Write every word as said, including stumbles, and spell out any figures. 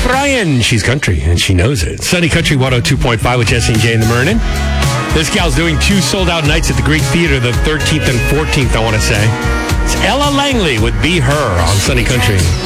Brian. She's country, and she knows it. Sunny Country one oh two point five with Jesse and Jay in the morning. This gal's doing two sold-out nights at the Greek Theater, the thirteenth and fourteenth, I want to say. It's Ella Langley with Be Her on Sunny Country.